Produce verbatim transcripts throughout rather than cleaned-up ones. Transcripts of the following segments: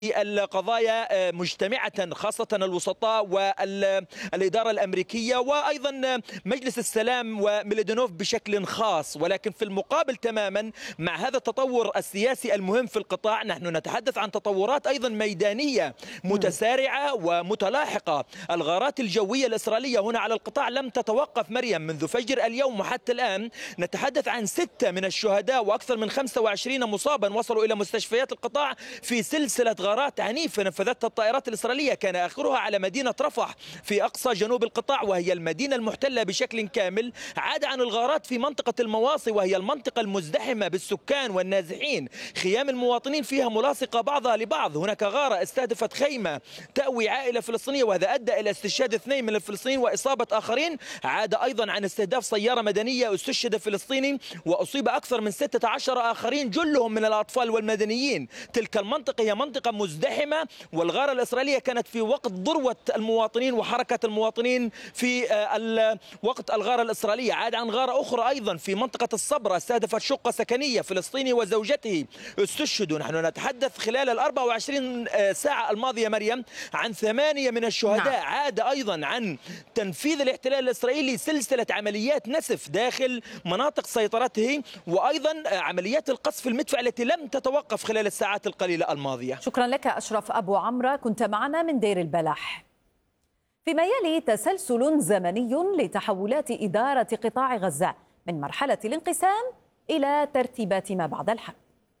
القضايا مجتمعة، خاصة الوسطاء والإدارة الأمريكية وأيضا مجلس السلام وميلودينوف بشكل خاص. ولكن في المقابل تماما مع هذا التطور السياسي المهم في القطاع، نحن نتحدث عن تطورات أيضا ميدانية متسارعة ومتلاحقة. الغارات الجوية الإسرائيلية هنا على القطاع لم تتوقف مريم منذ فجر اليوم وحتى الآن. نتحدث عن ستة من الشهداء وأكثر من خمسة وعشرين مصابا وصلوا إلى مستشفيات القطاع في سلسلة غارات عنيفة نفذتها الطائرات الإسرائيلية، كان آخرها على مدينة رفح في أقصى جنوب القطاع وهي المدينة المحتلة بشكل كامل. عاد عن الغارات في منطقة المواصي وهي المنطقة المزدحمة بالسكان والنازحين، خيام المواطنين فيها ملاصقة بعضها لبعض. هناك غارة استهدفت خيمة تأوي عائلة فلسطينية وهذا أدى إلى استشهاد اثنين من الفلسطينيين وإصابة آخرين. عاد أيضا عن استهداف سيارة مدنية استشهد فلسطيني وأصيب أكثر من ستة عشر آخرين جلهم من الأطفال والمدنيين. تلك المنطقة هي منطقة مزدحمة والغارة الإسرائيلية كانت في وقت ذروة المواطنين وحركة المواطنين في وقت الغارة الإسرائيلية. عاد عن غارة أخرى أيضا في منطقة الصبرة استهدفت شقة سكنية، فلسطيني وزوجته استشهدوا. نحن نتحدث خلال ال أربع وعشرين ساعة الماضية مريم عن ثمانية من الشهداء. نعم. عاد أيضا عن تنفيذ الاحتلال الإسرائيلي سلسلة عمليات نسف داخل مناطق سيطرته وأيضا عمليات القصف المدفع التي لم تتوقف خلال الساعات القليلة الماضية. شكرا لك أشرف أبو عمرو، كنت معنا من دير البلح. فيما يلي تسلسل زمني لتحولات إدارة قطاع غزة من مرحلة الانقسام إلى ترتيبات ما بعد الحرب.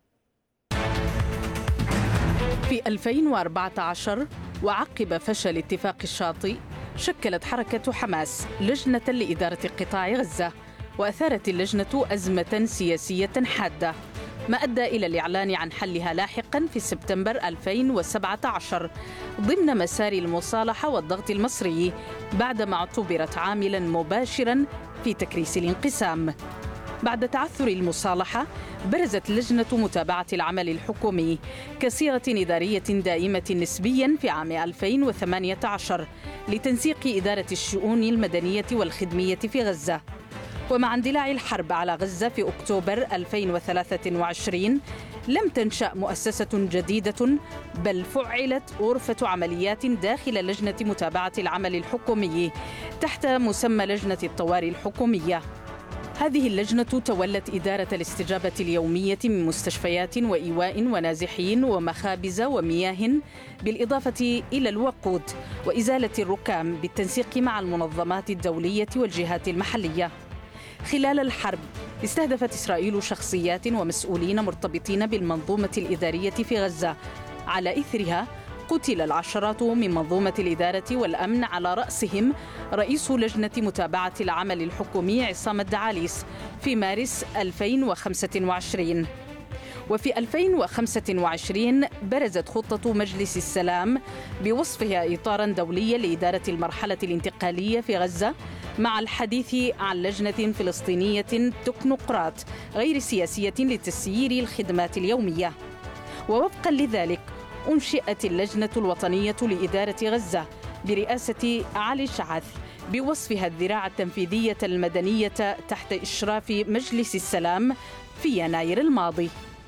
في ألفين وأربعة عشر وعقب فشل اتفاق الشاطئ شكلت حركة حماس لجنة لإدارة قطاع غزة، وأثارت اللجنة أزمة سياسية حادة ما أدى إلى الإعلان عن حلها لاحقا في سبتمبر ألفين وسبعة عشر ضمن مسار المصالحة والضغط المصري بعدما اعتبرت عاملا مباشرا في تكريس الانقسام. بعد تعثر المصالحة برزت لجنة متابعة العمل الحكومي كصيغة إدارية دائمة نسبيا في عام ألفين وثمانية عشر لتنسيق إدارة الشؤون المدنية والخدمية في غزة. ومع اندلاع الحرب على غزة في أكتوبر ألفين وثلاثة وعشرين لم تنشأ مؤسسة جديدة، بل فعلت غرفة عمليات داخل لجنة متابعة العمل الحكومي تحت مسمى لجنة الطوارئ الحكومية. هذه اللجنة تولت إدارة الاستجابة اليومية من مستشفيات وإيواء ونازحين ومخابز ومياه، بالإضافة إلى الوقود وإزالة الركام بالتنسيق مع المنظمات الدولية والجهات المحلية. خلال الحرب استهدفت إسرائيل شخصيات ومسؤولين مرتبطين بالمنظومة الإدارية في غزة. على إثرها قتل العشرات من منظومة الإدارة والأمن، على رأسهم رئيس لجنة متابعة العمل الحكومي عصام الدعاليس في مارس ألفين وخمسة وعشرين. وفي ألفين وخمسة وعشرين برزت خطة مجلس السلام بوصفها إطاراً دولياً لإدارة المرحلة الانتقالية في غزة، مع الحديث عن لجنة فلسطينية تكنوقراط غير سياسية لتسيير الخدمات اليومية. ووفقاً لذلك أنشئت اللجنة الوطنية لإدارة غزة برئاسة علي شعث بوصفها الذراع التنفيذية المدنية تحت إشراف مجلس السلام في يناير الماضي.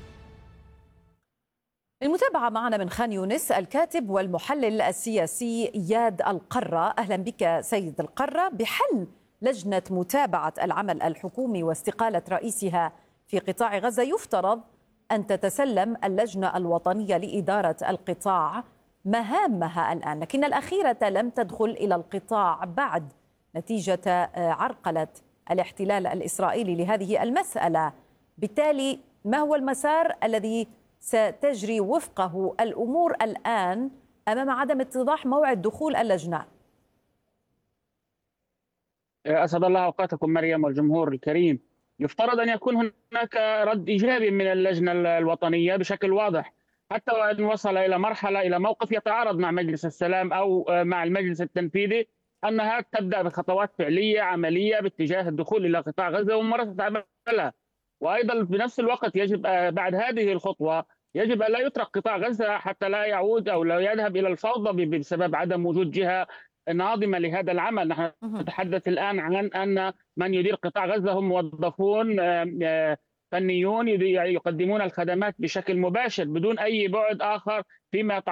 المتابعة معنا من خان يونس الكاتب والمحلل السياسي إياد القرة. أهلا بك سيد القرة. بحل لجنة متابعة العمل الحكومي واستقالة رئيسها في قطاع غزة يفترض أن تتسلم اللجنة الوطنية لإدارة القطاع مهامها الآن، لكن الأخيرة لم تدخل إلى القطاع بعد نتيجة عرقلة الاحتلال الإسرائيلي لهذه المسألة. بالتالي ما هو المسار الذي ستجري وفقه الأمور الآن أمام عدم اتضاح موعد دخول اللجنة؟ أسعد الله أوقاتكم مريم والجمهور الكريم. يفترض أن يكون هناك رد إيجابي من اللجنة الوطنية بشكل واضح، حتى وإن وصل إلى مرحلة إلى موقف يتعارض مع مجلس السلام أو مع المجلس التنفيذي، أنها تبدأ بخطوات فعلية عملية باتجاه الدخول إلى قطاع غزة وممارسة عملها. وأيضا بنفس الوقت يجب بعد هذه الخطوة يجب أن لا يترك قطاع غزة حتى لا يعود أو لا يذهب إلى الفوضى بسبب عدم وجود جهة ناظمة لهذا العمل. نحن نتحدث الآن عن أن من يدير قطاع غزة هم موظفون فنيون يقدمون الخدمات بشكل مباشر بدون أي بعد آخر فيما